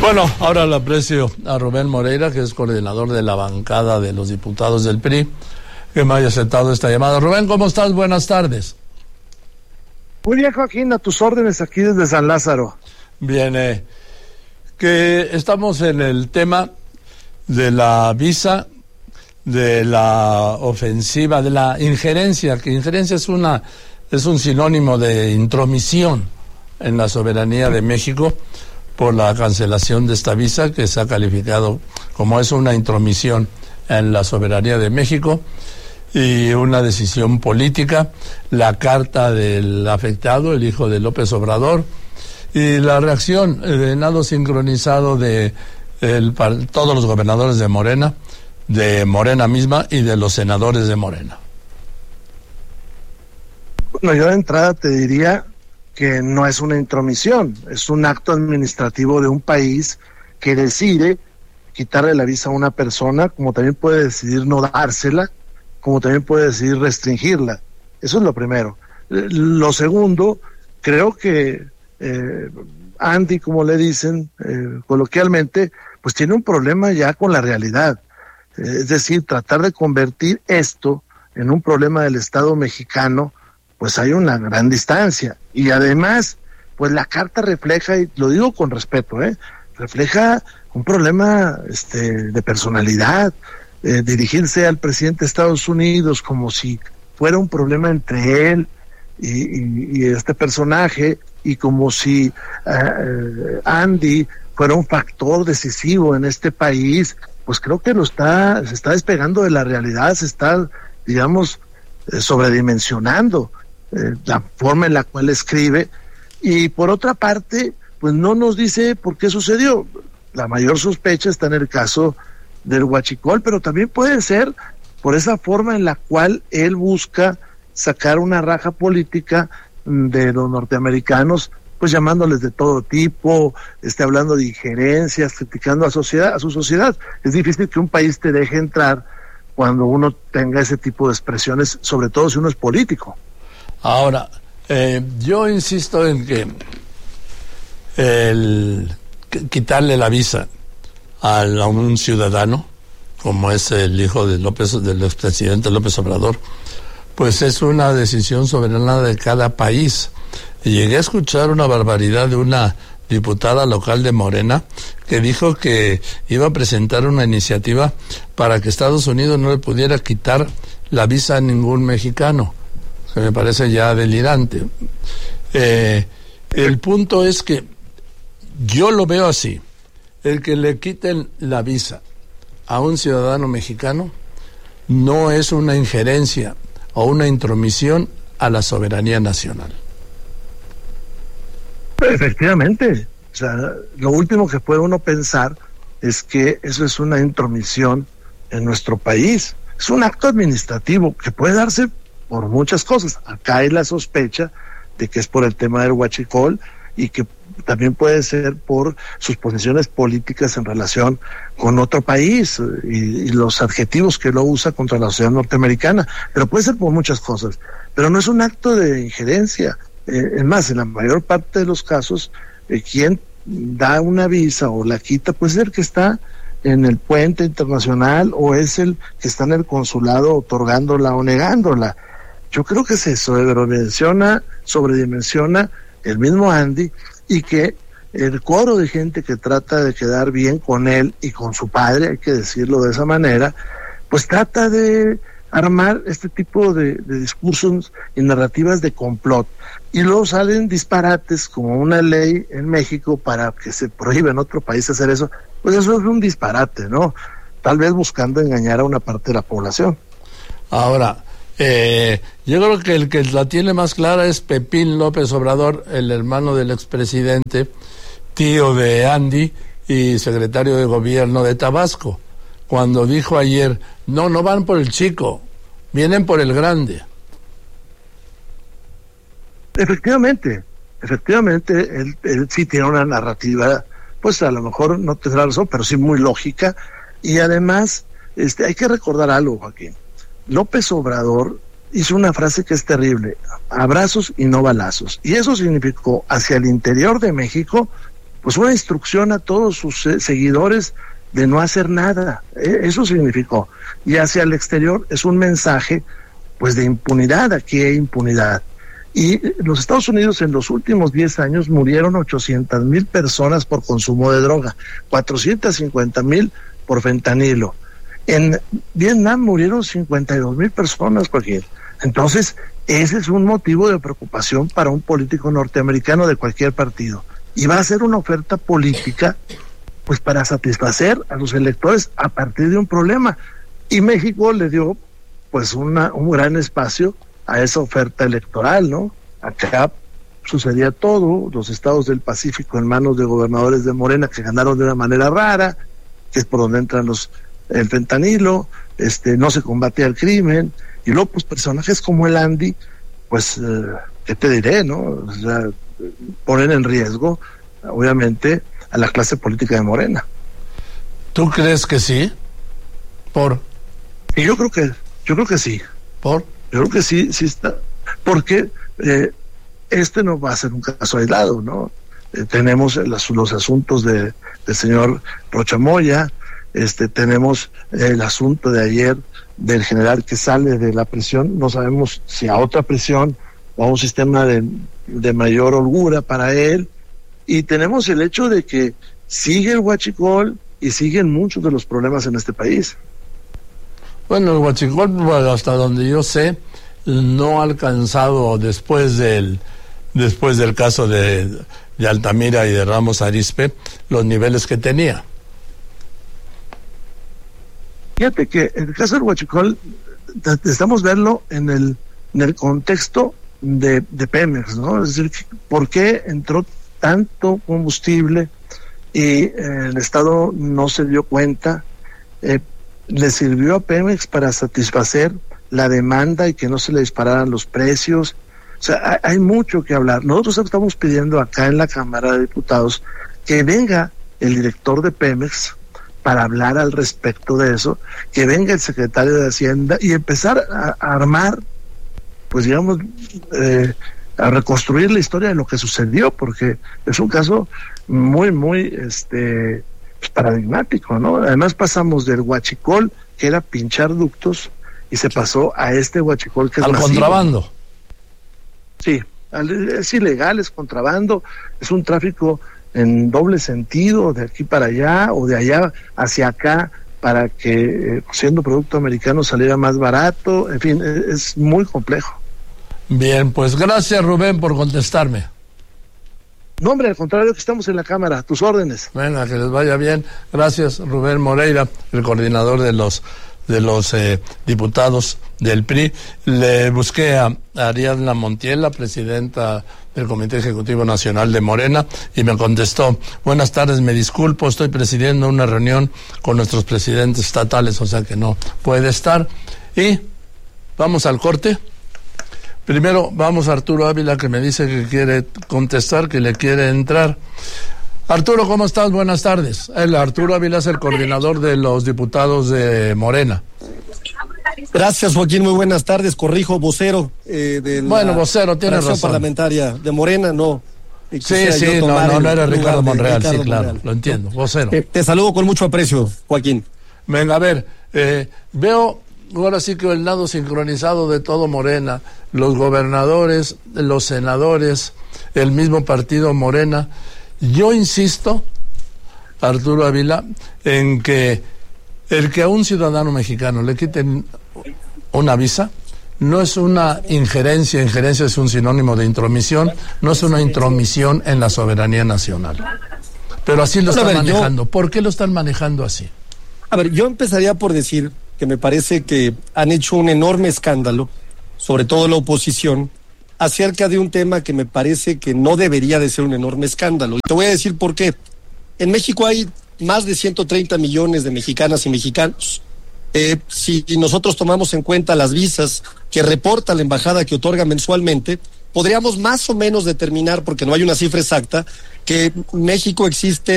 Bueno, ahora le aprecio a Rubén Moreira, que es coordinador de la bancada de los diputados del PRI, que me haya aceptado esta llamada. Rubén, ¿cómo estás? Buenas tardes. Muy bien, Joaquín, a tus órdenes aquí desde San Lázaro. Bien, que estamos en el tema de la visa, de la ofensiva, de la injerencia, que injerencia es un sinónimo de intromisión en la soberanía de México por la cancelación de esta visa, que se ha calificado como es una intromisión en la soberanía de México y una decisión política. La carta del afectado, el hijo de López Obrador, y la reacción de nado sincronizado de todos los gobernadores de Morena misma y de los senadores de Morena. Bueno, yo de entrada te diría que no es una intromisión, es un acto administrativo de un país que decide quitarle la visa a una persona, como también puede decidir no dársela, como también puede decidir restringirla. Eso es lo primero. Lo segundo, creo que Andy, como le dicen coloquialmente, pues tiene un problema ya con la realidad. Es decir, tratar de convertir esto en un problema del Estado mexicano, pues hay una gran distancia. Y además, pues la carta refleja, y lo digo con respeto, refleja un problema de personalidad, dirigirse al presidente de Estados Unidos como si fuera un problema entre él y este personaje, y como si Andy fuera un factor decisivo en este país, pues creo que se está despegando de la realidad, se está, digamos, sobredimensionando la forma en la cual escribe. Y por otra parte, pues no nos dice por qué sucedió. La mayor sospecha está en el caso del huachicol, pero también puede ser por esa forma en la cual él busca sacar una raja política de los norteamericanos, pues llamándoles de todo tipo, hablando de injerencias, criticando a su sociedad. Es difícil que un país te deje entrar cuando uno tenga ese tipo de expresiones, sobre todo si uno es político. Ahora, yo insisto en que quitarle la visa a un ciudadano, como es el hijo del expresidente López Obrador, pues es una decisión soberana de cada país. Y llegué a escuchar una barbaridad de una diputada local de Morena que dijo que iba a presentar una iniciativa para que Estados Unidos no le pudiera quitar la visa a ningún mexicano, que me parece ya delirante. El punto es que yo lo veo así: el que le quiten la visa a un ciudadano mexicano no es una injerencia o una intromisión a la soberanía nacional. Efectivamente, o sea, lo último que puede uno pensar es que eso es una intromisión en nuestro país. Es un acto administrativo que puede darse por muchas cosas. Acá hay la sospecha de que es por el tema del huachicol y que también puede ser por sus posiciones políticas en relación con otro país y los adjetivos que lo usa contra la sociedad norteamericana, pero puede ser por muchas cosas, pero no es un acto de injerencia. Es más, en la mayor parte de los casos, quien da una visa o la quita, puede ser que está en el puente internacional o es el que está en el consulado otorgándola o negándola. Yo creo que se sobredimensiona el mismo Andy, y que el coro de gente que trata de quedar bien con él y con su padre, hay que decirlo de esa manera, pues trata de armar este tipo de discursos y narrativas de complot, y luego salen disparates como una ley en México para que se prohíba en otro país hacer eso. Pues eso es un disparate, ¿no? Tal vez buscando engañar a una parte de la población. Ahora, yo creo que el que la tiene más clara es Pepín López Obrador, el hermano del expresidente, tío de Andy y secretario de gobierno de Tabasco, cuando dijo ayer: no van por el chico, vienen por el grande. Efectivamente, él sí tiene una narrativa, pues a lo mejor no tendrá razón, pero sí muy lógica, y además hay que recordar algo, Joaquín. López Obrador hizo una frase que es terrible: abrazos y no balazos, y eso significó hacia el interior de México pues una instrucción a todos sus seguidores de no hacer nada. Eso significó. Y hacia el exterior es un mensaje pues de impunidad. Aquí hay impunidad. Y los Estados Unidos en los últimos 10 años murieron 800,000 personas por consumo de droga, 450,000 por fentanilo. En Vietnam murieron 52,000 personas, Joaquín. Entonces, ese es un motivo de preocupación para un político norteamericano de cualquier partido. Y va a ser una oferta política pues para satisfacer a los electores a partir de un problema. Y México le dio pues un gran espacio a esa oferta electoral, ¿no? Acá sucedía todo, los estados del Pacífico en manos de gobernadores de Morena que ganaron de una manera rara, que es por donde entran el fentanilo, no se combatía el crimen, y luego pues personajes como el Andy, pues, ¿qué te diré, no? O sea, ponen en riesgo, obviamente, a la clase política de Morena. ¿Tú crees que sí? Y yo creo que sí. Yo creo que sí está, porque no va a ser un caso aislado, ¿no? Tenemos los asuntos del señor Rocha Moya, tenemos el asunto de ayer del general que sale de la prisión, no sabemos si a otra prisión o a un sistema de mayor holgura para él, y tenemos el hecho de que sigue el huachicol y siguen muchos de los problemas en este país. Bueno, el huachicol, hasta donde yo sé, no ha alcanzado después del caso de Altamira y de Ramos Arizpe los niveles que tenía. Fíjate que en el caso del huachicol necesitamos verlo en el contexto de Pemex, ¿no? Es decir, ¿por qué entró tanto combustible y el Estado no se dio cuenta? Le sirvió a Pemex para satisfacer la demanda y que no se le dispararan los precios. O sea, hay mucho que hablar. Nosotros estamos pidiendo acá en la Cámara de Diputados que venga el director de Pemex para hablar al respecto de eso, que venga el secretario de Hacienda y empezar a armar, pues digamos, a reconstruir la historia de lo que sucedió, porque es un caso muy, muy pues paradigmático, ¿no? Además pasamos del huachicol, que era pinchar ductos, y se pasó a este huachicol que es al masivo. Contrabando. Sí, es ilegal, es contrabando, es un tráfico en doble sentido, de aquí para allá o de allá hacia acá, para que siendo producto americano saliera más barato. En fin, es muy complejo. Bien, pues gracias, Rubén, por contestarme. No, hombre, al contrario, que estamos en la Cámara, a tus órdenes. Venga, que les vaya bien. Gracias, Rubén Moreira, el coordinador de los diputados del PRI. Le busqué a Ariadna Montiel, la presidenta del Comité Ejecutivo Nacional de Morena, y me contestó: buenas tardes, me disculpo, estoy presidiendo una reunión con nuestros presidentes estatales, o sea que no puede estar. Y vamos al corte. Primero vamos a Arturo Ávila, que me dice que quiere contestar, que le quiere entrar. Arturo, ¿cómo estás? Buenas tardes. Arturo Ávila es el coordinador de los diputados de Morena. Gracias, Joaquín, muy buenas tardes. Corrijo, vocero vocero, tiene razón. Parlamentaria de Morena, no. Sí, no era Ricardo Monreal, sí, claro, Monreal. Lo entiendo, vocero. Te saludo con mucho aprecio, Joaquín. Venga, a ver, veo ahora sí que el lado sincronizado de todo Morena, los gobernadores, los senadores, el mismo partido Morena. Yo insisto, Arturo Ávila, en que el que a un ciudadano mexicano le quiten una visa no es una injerencia es un sinónimo de intromisión, no es una intromisión en la soberanía nacional. Pero así lo están manejando. ¿Por qué lo están manejando así? A ver, yo empezaría por decir que me parece que han hecho un enorme escándalo, sobre todo la oposición, acerca de un tema que me parece que no debería de ser un enorme escándalo. Y te voy a decir por qué. En México hay más de 130 millones de mexicanas y mexicanos. Si nosotros tomamos en cuenta las visas que reporta la embajada que otorga mensualmente, podríamos más o menos determinar, porque no hay una cifra exacta, que en México existe